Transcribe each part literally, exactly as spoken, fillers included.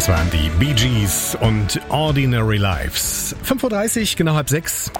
Das waren die Bee Gees und Ordinary Lives. fünf Uhr dreißig, genau halb sechs.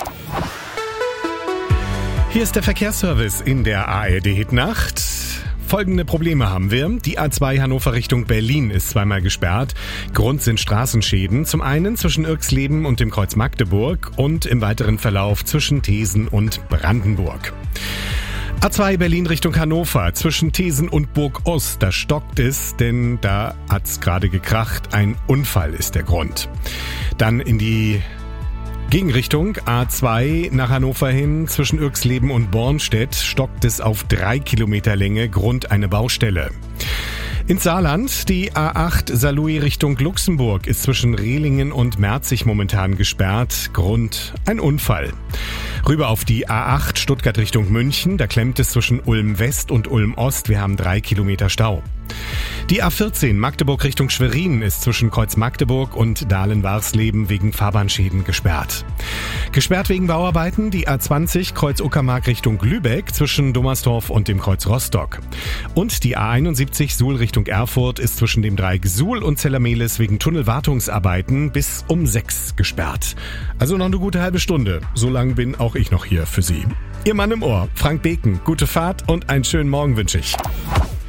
Hier ist der Verkehrsservice in der A R D-Hitnacht. Folgende Probleme haben wir. Die A zwei Hannover Richtung Berlin ist zweimal gesperrt. Grund sind Straßenschäden. Zum einen zwischen Irxleben und dem Kreuz Magdeburg und im weiteren Verlauf zwischen Thesen und Brandenburg. A zwei Berlin Richtung Hannover, zwischen Thesen und Burg Ost, da stockt es, denn da hat's gerade gekracht. Ein Unfall ist der Grund. Dann in die Gegenrichtung A zwei nach Hannover hin, zwischen Irxleben und Bornstedt stockt es auf drei Kilometer Länge, Grund eine Baustelle. Ins Saarland, die A acht Saarlouis Richtung Luxemburg ist zwischen Rehlingen und Merzig momentan gesperrt, Grund ein Unfall. Rüber auf die A acht Stuttgart Richtung München, da klemmt es zwischen Ulm West und Ulm Ost, wir haben drei Kilometer Stau. Die A vierzehn Magdeburg Richtung Schwerin ist zwischen Kreuz Magdeburg und Dahlen-Warsleben wegen Fahrbahnschäden gesperrt. Gesperrt wegen Bauarbeiten die A zwanzig Kreuz Uckermark Richtung Lübeck zwischen Dommersdorf und dem Kreuz Rostock. Und die A einundsiebzig Suhl Richtung Erfurt ist zwischen dem Dreieck Suhl und Zellermehlis wegen Tunnelwartungsarbeiten bis um sechs gesperrt. Also noch eine gute halbe Stunde. So lang bin auch ich noch hier für Sie. Ihr Mann im Ohr, Frank Beken. Gute Fahrt und einen schönen Morgen wünsche ich.